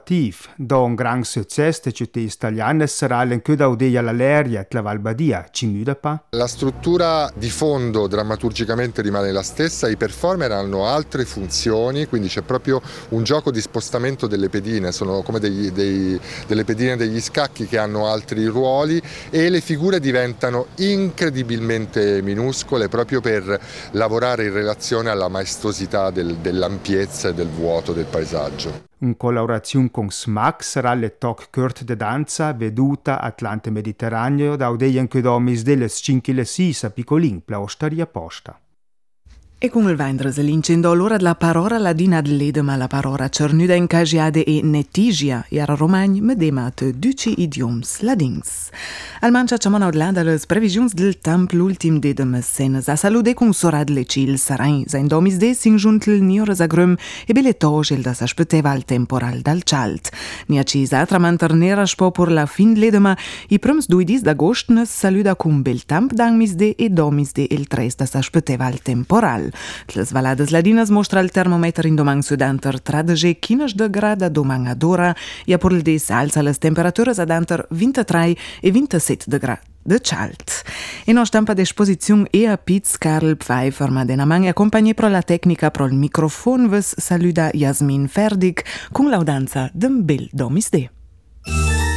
innovativ. Da un gran successo de città italiane sarà l'anche da Odeia l'Aleria e la Val Badia. Ci muda pa? La struttura di fondo drammaturgicamente rimane la stessa, i performer hanno altre funzioni, quindi c'è proprio un gioco di spostamento delle pedine, sono come delle pedine degli scacchi che hanno altri ruoli e le figure diventano incredibilmente minuscole proprio per lavorare in relazione alla maestosità dell'ampiezza e del vuoto del paesaggio. In collaborazione con SMAC sarà le Talk Kurt de danza veduta Atlante Mediterraneo da Odeia anche domis delle 5 e 6 a Piccolin, la osteria posta. E con il vendres l'incendo l'ora della parola ladina dell'edema la parola cernuda in cagiade e netigia era romagn medemat duci idioms ladins. Al mancia ciamona odlanda les previsions del temp l'ultim d'edem senes a salude con sorad le cil sarain sein domis de sing juntel niores agrum e bele togel da s'aspeteva al temporal dal chalt. Nia cisa tramantar nera spo por la fin l'edema i prums 2 dis d'agost nes saluda cum bel temp dangmis de e domis de il 3 da s'aspeteva al temporal. Les valadas ladinas mostra il termometer in domang sudanter 13 de grada domang ad ora e a por il des alza les temperaturas adanter 23 e 27 de grada de chalt. E no stampa d'esposizione e a Piz Karl Pfeiffer ma den amang accompagné pro la tecnica pro il microfon ves saluda Jasmin Ferdig con laudanza d'un bel domis de.